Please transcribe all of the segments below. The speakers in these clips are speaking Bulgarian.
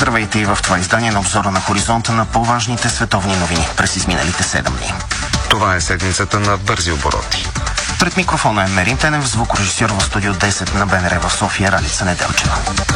Здравейте и в това издание на обзора на хоризонта на по-важните световни новини през изминалите 7 дни. Това е седмицата на бързи обороти. Пред микрофона е Мерин Тенев, звукорежисьор в студио 10 на БНР в София Ралица Неделчева.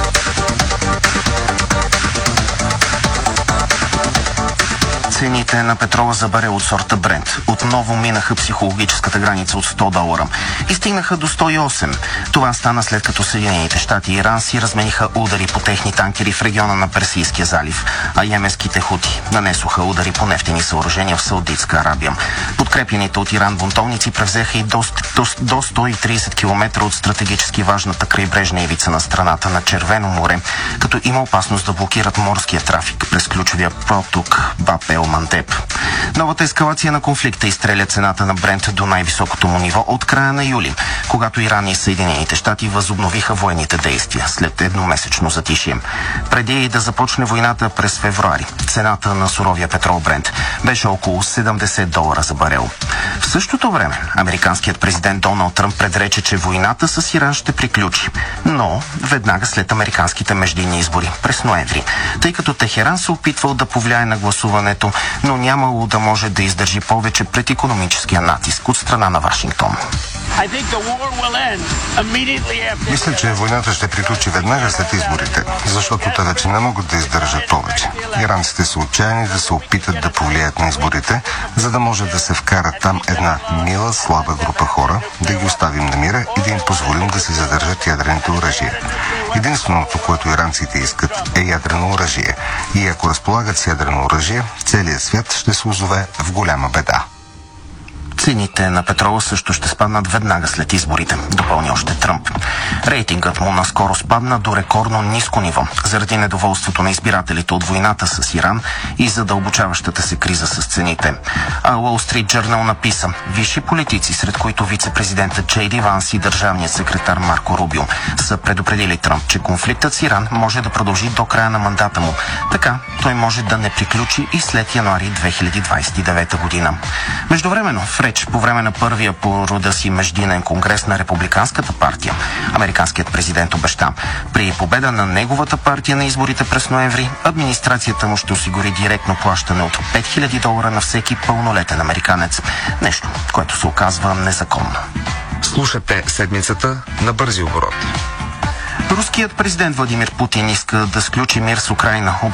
Цените на петрола за барел от сорта Брент отново минаха психологическата граница от $100 и стигнаха до 108. Това стана след като Съединените щати и Иран си размениха удари по техни танкери в региона на Персийския залив, а йеменските хути нанесоха удари по нефтени съоръжения в Саудитска Арабия. Подкрепените от Иран бунтовници превзеха и до 130 км от стратегически важната крайбрежна ивица на страната на Червено море, като има опасност да блокират морския трафик през ключовия проток Баб ел Мандеб. Новата ескалация на конфликта изстреля цената на Брент до най-високото му ниво от края на юли, когато Иран и Съединените щати възобновиха военните действия след едномесечно затишие. Преди да започне войната през февруари, цената на суровия петрол Брент беше около $70 за барел. В същото време, американският президент Доналд Тръмп предрече, че войната с Иран ще приключи, но веднага след американските междинни избори през ноември, тъй като Техеран се опитвал да повлияе на гласуването, но нямало да може да издържи повече пред икономическия натиск от страна на Вашингтон. Мисля, че войната ще приключи веднага след изборите, защото те вече не могат да издържат повече. Иранците са отчаяни да се опитат да повлияят на изборите, за да може да се вкара там една мила, слаба група хора, да ги оставим на мира и да им позволим да се задържат ядрените оръжия. Единственото, което иранците искат, е ядрено оръжие. И ако разполагат с ядрено оръжие, целият свят ще се озове в голяма беда. Цените на петрола също ще спаднат веднага след изборите, допълни още Тръмп. Рейтингът му наскоро спадна до рекордно ниско ниво, заради недоволството на избирателите от войната с Иран и задълбочаващата се криза с цените. А Wall Street Journal написа: висши политици, сред които вице-президентът Джей Ди Ванс и държавният секретар Марко Рубио, са предупредили Тръмп, че конфликтът с Иран може да продължи до края на мандата му. Така той може да не приключи и след януари 2029 година. Междувременно, в реч по време на първия по рода си междинен конгрес на Републиканската партия, американският президент обеща: при победа на неговата партия на изборите през ноември, администрацията му ще осигури директно плащане от $5000 на всеки пълнолетен американец. Нещо, което се оказва незаконно. Слушате седмицата на бързи обороти. Руският президент Владимир Путин иска да сключи мир с Украйна,